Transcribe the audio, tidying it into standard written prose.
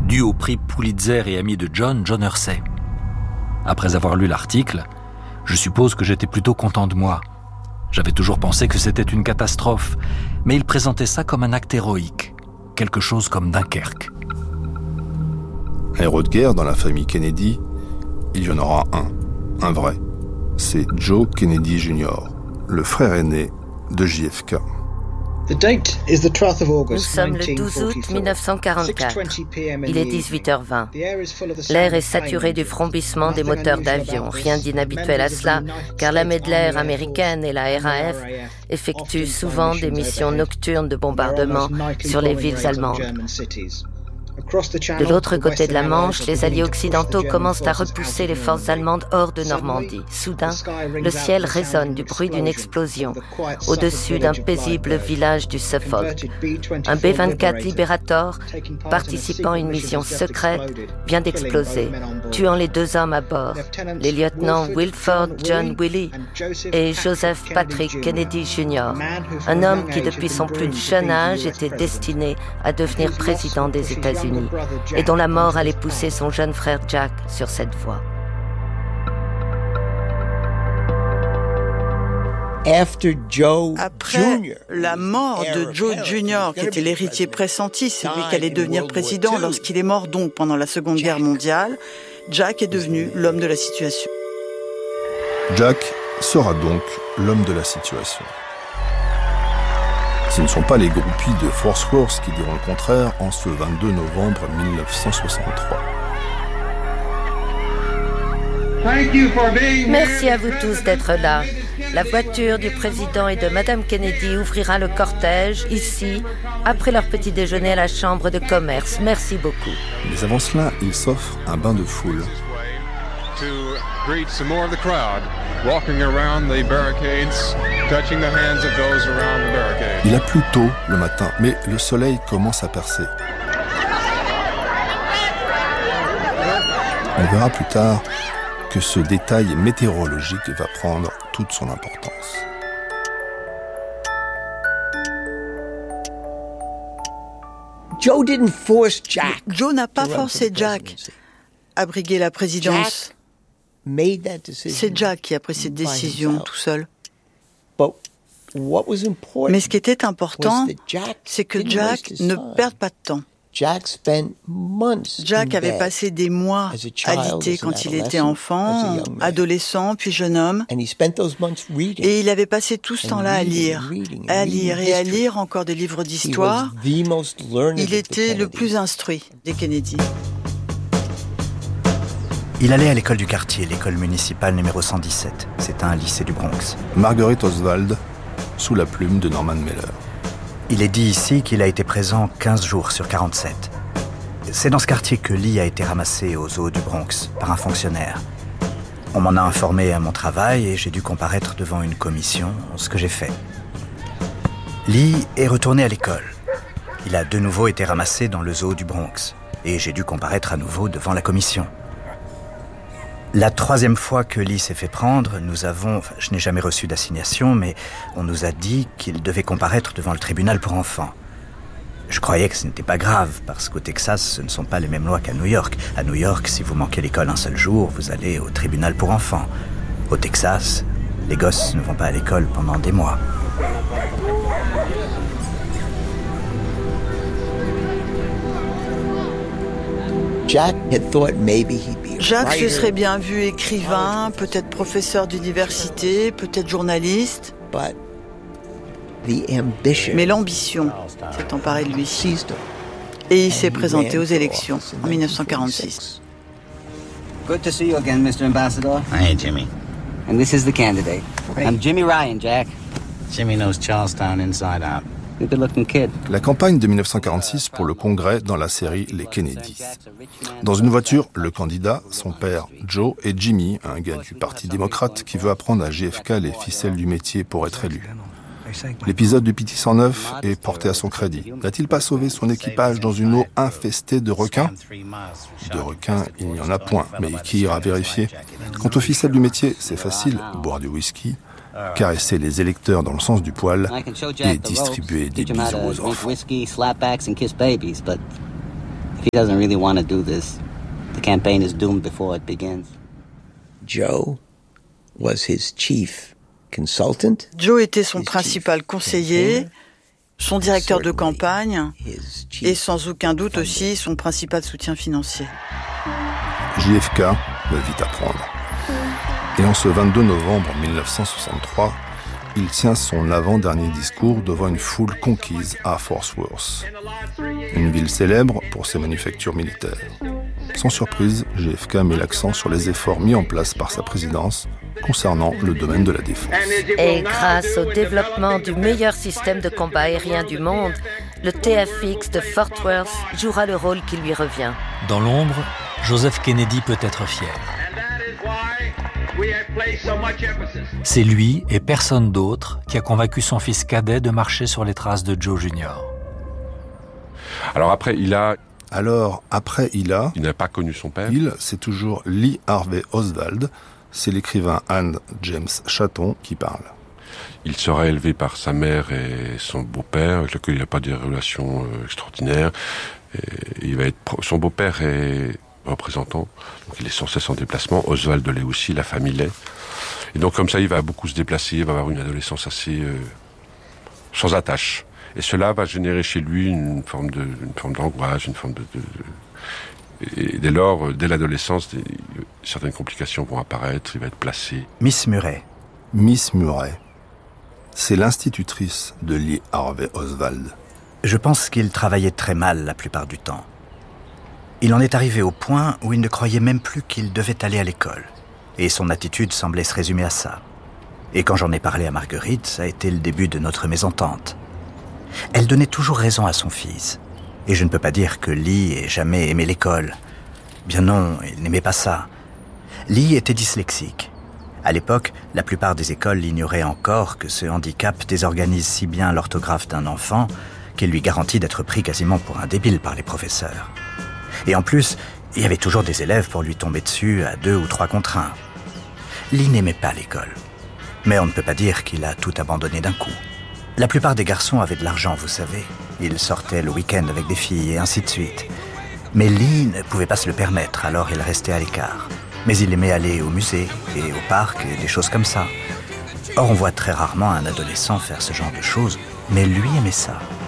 dû au prix Pulitzer et ami de John Hersey. Après avoir lu l'article, je suppose que j'étais plutôt content de moi. J'avais toujours pensé que c'était une catastrophe, mais il présentait ça comme un acte héroïque, quelque chose comme Dunkerque. Un héros de guerre dans la famille Kennedy, il y en aura un vrai. C'est Joe Kennedy Jr., le frère aîné de JFK. Nous sommes le 12 août 1944. Il est 18h20. L'air est saturé du frombissement des moteurs d'avion. Rien d'inhabituel à cela, car l'armée de l'air américaine et la RAF effectuent souvent des missions nocturnes de bombardement sur les villes allemandes. De l'autre côté de la Manche, les alliés occidentaux commencent à repousser les forces allemandes hors de Normandie. Soudain, le ciel résonne du bruit d'une explosion au-dessus d'un paisible village du Suffolk. Un B-24 Liberator, participant à une mission secrète, vient d'exploser, tuant les 2 hommes à bord, les lieutenants Wilford John Willey et Joseph Patrick Kennedy Jr., un homme qui depuis son plus jeune âge était destiné à devenir président des États-Unis et dont la mort allait pousser son jeune frère Jack sur cette voie. Après la mort de Joe Jr., qui était l'héritier pressenti, c'est lui qui allait devenir président lorsqu'il est mort donc pendant la Seconde Guerre mondiale, Jack est devenu l'homme de la situation. Jack sera donc l'homme de la situation. Ce ne sont pas les groupies de Fort Worth qui diront le contraire en ce 22 novembre 1963. Merci à vous tous d'être là. La voiture du président et de Madame Kennedy ouvrira le cortège, ici, après leur petit déjeuner à la Chambre de commerce. Merci beaucoup. Mais avant cela, il s'offre un bain de foule. Il a plu tôt le matin, mais le soleil commence à percer. On verra plus tard que ce détail météorologique va prendre toute son importance. Joe n'a pas forcé Jack à briguer la présidence. C'est Jack qui a pris cette décision tout seul. Mais ce qui était important, c'est que Jack ne perde pas de temps. Jack avait passé des mois alité quand il était enfant, adolescent, puis jeune homme. Et il avait passé tout ce temps-là à lire et à lire encore des livres d'histoire. Il était le plus instruit des Kennedy. Il allait à l'école du quartier, l'école municipale numéro 117. C'est un lycée du Bronx. Marguerite Oswald, sous la plume de Norman Mailer. Il est dit ici qu'il a été présent 15 jours sur 47. C'est dans ce quartier que Lee a été ramassé au zoo du Bronx par un fonctionnaire. On m'en a informé à mon travail et j'ai dû comparaître devant une commission, ce que j'ai fait. Lee est retourné à l'école. Il a de nouveau été ramassé dans le zoo du Bronx et j'ai dû comparaître à nouveau devant la commission. La 3e fois que Lee s'est fait prendre, je n'ai jamais reçu d'assignation, mais on nous a dit qu'il devait comparaître devant le tribunal pour enfants. Je croyais que ce n'était pas grave, parce qu'au Texas, ce ne sont pas les mêmes lois qu'à New York. À New York, si vous manquez l'école un seul jour, vous allez au tribunal pour enfants. Au Texas, les gosses ne vont pas à l'école pendant des mois. Jack se serait bien vu écrivain, peut-être professeur d'université, peut-être journaliste. Mais l'ambition s'est emparée de lui. Et il s'est présenté aux élections en 1946. Good to see you again, Mr. Ambassador. Hey, Jimmy. And this is the candidate. I'm Jimmy Ryan, Jack. Jimmy knows Charlestown inside out. Good-looking kid. La campagne de 1946 pour le Congrès dans la série Les Kennedy. Dans une voiture, le candidat, son père Joe et Jimmy, un gars du Parti démocrate qui veut apprendre à JFK les ficelles du métier pour être élu. L'épisode du Petit 109 est porté à son crédit. N'a-t-il pas sauvé son équipage dans une eau infestée de requins ? De requins, il n'y en a point, mais qui ira vérifier ? Quant aux ficelles du métier, c'est facile, boire du whisky, caresser les électeurs dans le sens du poil et distribuer des bisous aux enfants. If he doesn't really want to do this, the campaign is doomed before it begins. Joe was his chief consultant. Joe était son principal conseiller, son directeur de campagne et sans aucun doute aussi son principal soutien financier. JFK va vite apprendre. Et en ce 22 novembre 1963, il tient son avant-dernier discours devant une foule conquise à Fort Worth, une ville célèbre pour ses manufactures militaires. Sans surprise, JFK met l'accent sur les efforts mis en place par sa présidence concernant le domaine de la défense. Et grâce au développement du meilleur système de combat aérien du monde, le TFX de Fort Worth jouera le rôle qui lui revient. Dans l'ombre, Joseph Kennedy peut être fier. C'est lui et personne d'autre qui a convaincu son fils cadet de marcher sur les traces de Joe Jr. Alors après, il n'a pas connu son père. C'est toujours Lee Harvey Oswald. C'est l'écrivain Anne James Chatton qui parle. Il sera élevé par sa mère et son beau-père, avec lequel il n'a pas des relations extraordinaires. Et son beau-père est représentant, donc il est sans cesse en déplacement. Oswald l'est aussi, la famille l'est. Et donc comme ça, il va beaucoup se déplacer, il va avoir une adolescence assez sans attache. Et cela va générer chez lui une forme d'angoisse, une forme Et dès lors, dès l'adolescence, certaines complications vont apparaître, il va être placé. Miss Murray. Miss Murray. C'est l'institutrice de Lee Harvey Oswald. Je pense qu'il travaillait très mal la plupart du temps. Il en est arrivé au point où il ne croyait même plus qu'il devait aller à l'école. Et son attitude semblait se résumer à ça. Et quand j'en ai parlé à Marguerite, ça a été le début de notre mésentente. Elle donnait toujours raison à son fils. Et je ne peux pas dire que Lee ait jamais aimé l'école. Bien non, il n'aimait pas ça. Lee était dyslexique. À l'époque, la plupart des écoles ignoraient encore que ce handicap désorganise si bien l'orthographe d'un enfant qu'il lui garantit d'être pris quasiment pour un débile par les professeurs. Et en plus, il y avait toujours des élèves pour lui tomber dessus à 2 ou 3 contre 1. Lee n'aimait pas l'école. Mais on ne peut pas dire qu'il a tout abandonné d'un coup. La plupart des garçons avaient de l'argent, vous savez. Ils sortaient le week-end avec des filles et ainsi de suite. Mais Lee ne pouvait pas se le permettre, alors il restait à l'écart. Mais il aimait aller au musée et au parc et des choses comme ça. Or, on voit très rarement un adolescent faire ce genre de choses, mais lui aimait ça.